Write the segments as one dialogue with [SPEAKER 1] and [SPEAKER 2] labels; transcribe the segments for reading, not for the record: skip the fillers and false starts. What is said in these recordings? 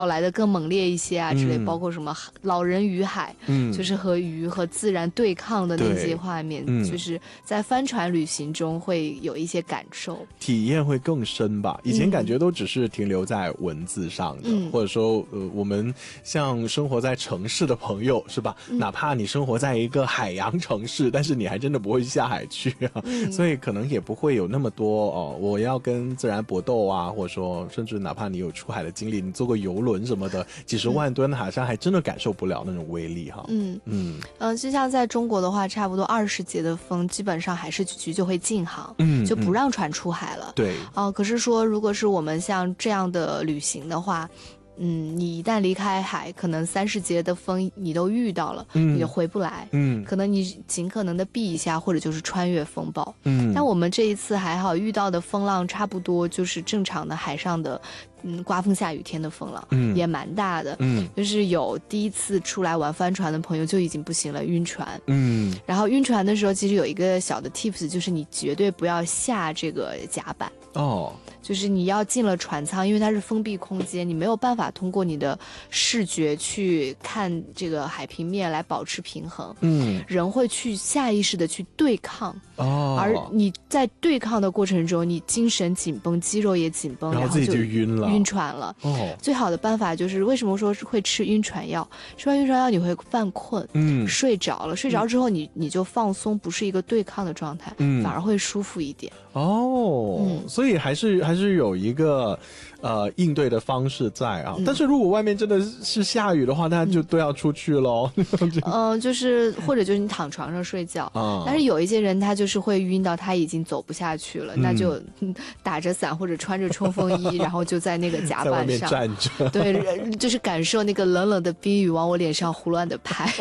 [SPEAKER 1] 来的更猛烈一些啊之类，包括什么老人与海，就是和鱼和自然对抗的那些画面，就是在帆船旅行中会有一些感受，
[SPEAKER 2] 体验会更深吧。以前感觉都只是停留在文字上的，或者说我们像生活在城市的朋友是吧，哪怕你生活在一个海洋城市，但是你还真的不会下海去啊，所以可能也不会有那么多我要跟自然搏斗啊，或者说甚至哪怕你有出海的经历，你坐过游轮什么的，几十万吨的海上还真的感受不了那种威力哈。
[SPEAKER 1] 就像在中国的话，差不多20节的风，基本上海事局就会禁航，就不让船出海了。
[SPEAKER 2] 对，
[SPEAKER 1] 可是说如果是我们像这样的旅行的话，你一旦离开海，可能30节的风你都遇到了，你就回不来。可能你尽可能的避一下，或者就是穿越风暴。但我们这一次还好，遇到的风浪差不多就是正常的海上的刮风下雨天的风浪，也蛮大的。就是有第一次出来玩帆船的朋友就已经不行了，晕船。然后晕船的时候，其实有一个小的 tips， 就是你绝对不要下这个甲板。就是你要进了船舱，因为它是封闭空间，你没有办法通过你的视觉去看这个海平面来保持平衡。人会去下意识的去对抗。而你在对抗的过程中，你精神紧绷，肌肉也紧绷，
[SPEAKER 2] 然后自己就晕
[SPEAKER 1] 船了。最好的办法就是为什么说会吃晕船药？吃完晕船药你会犯困，睡着了，睡着之后你就放松，不是一个对抗的状态，反而会舒服一点。
[SPEAKER 2] 所以还是有一个应对的方式在啊。但是如果外面真的是下雨的话，那就都要出去咯。
[SPEAKER 1] 就是或者就是你躺床上睡觉。但是有一些人他就是会晕到他已经走不下去了，那就打着伞或者穿着冲锋衣，然后就在那个甲板上
[SPEAKER 2] 在外面站着，
[SPEAKER 1] 对，就是感受那个冷冷的冰雨往我脸上胡乱的拍。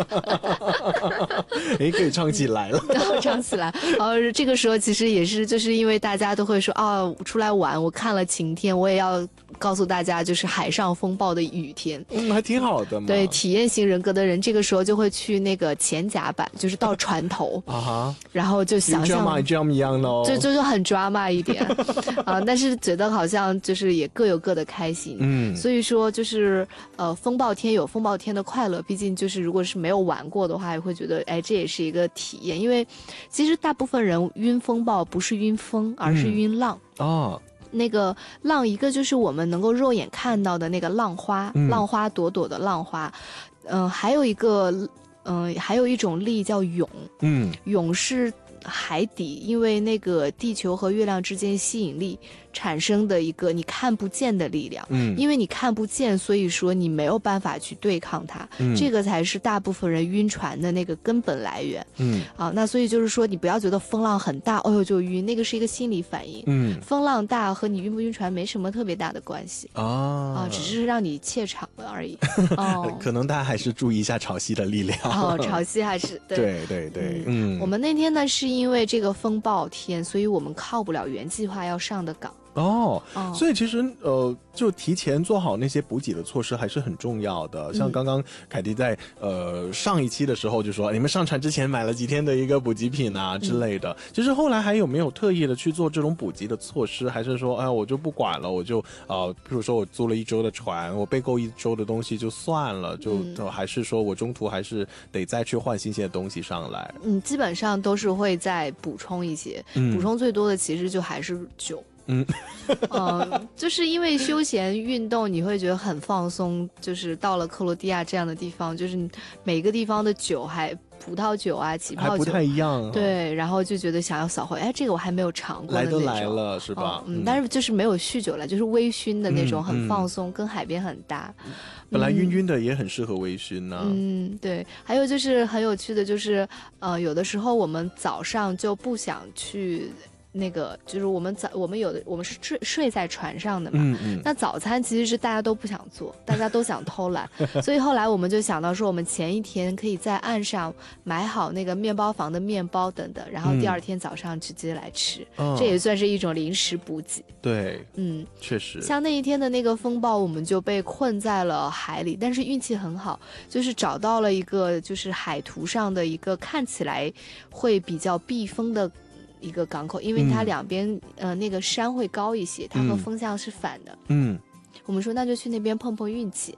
[SPEAKER 2] 可以唱起来了。
[SPEAKER 1] 唱起来。这个时候其实也是就是因为大家都会说出来玩，我看了晴天，我也要告诉大家就是海上风暴的雨天。
[SPEAKER 2] 还挺好的嘛。
[SPEAKER 1] 对，体验型人格的人这个时候就会去那个前甲板，就是到船头然后就想象
[SPEAKER 2] 一样咯，
[SPEAKER 1] 就很 drama 一点。但是觉得好像就是也各有各的开心。所以说就是风暴天有风暴天的快乐，毕竟就是如果是没有玩过的话，也会觉得这也是一个体验。因为其实大部分人晕风暴不是晕风，而是晕浪。那个浪，一个就是我们能够肉眼看到的那个浪花，浪花朵朵的浪花。还有一种力叫涌。涌是海底因为那个地球和月亮之间吸引力产生的一个你看不见的力量。因为你看不见，所以说你没有办法去对抗它。这个才是大部分人晕船的那个根本来源。那所以就是说你不要觉得风浪很大就晕，那个是一个心理反应。风浪大和你晕不晕船没什么特别大的关系。只是让你怯场了而已。
[SPEAKER 2] 可能大家还是注意一下潮汐的力量。
[SPEAKER 1] 潮汐还是
[SPEAKER 2] 对。
[SPEAKER 1] 我们那天呢是因为这个风暴天，所以我们靠不了原计划要上的岗。
[SPEAKER 2] 所以其实就提前做好那些补给的措施还是很重要的。像刚刚凯蒂在上一期的时候就说你们上船之前买了几天的一个补给品啊之类的。其实后来还有没有特意的去做这种补给的措施，还是说我就不管了，我就比如说我租了1周的船，我备够1周的东西就算了，就还是说我中途还是得再去换新鲜的东西上来？
[SPEAKER 1] 基本上都是会再补充一些。补充最多的其实就还是酒。就是因为休闲运动你会觉得很放松，就是到了克罗地亚这样的地方，就是每个地方的酒还葡萄酒啊起泡酒
[SPEAKER 2] 还不太一样。
[SPEAKER 1] 对，然后就觉得想要扫回这个我还没有尝过的那种。
[SPEAKER 2] 来都来了是吧。
[SPEAKER 1] 但是就是没有酗酒了，就是微醺的那种，很放松，跟海边很搭。
[SPEAKER 2] 本来晕晕的也很适合微醺呢。
[SPEAKER 1] 对。还有就是很有趣的就是有的时候我们早上就不想去那个，就是我们是睡在船上的嘛。那早餐其实是大家都不想做，大家都想偷懒。所以后来我们就想到说，我们前一天可以在岸上买好那个面包房的面包等等，然后第二天早上直接来吃。这也算是一种临时补给。
[SPEAKER 2] 对，确实。
[SPEAKER 1] 像那一天的那个风暴，我们就被困在了海里，但是运气很好，就是找到了一个就是海图上的一个看起来会比较避风的一个港口，因为它两边那个山会高一些，它和风向是反的。 我们说那就去那边碰碰运气。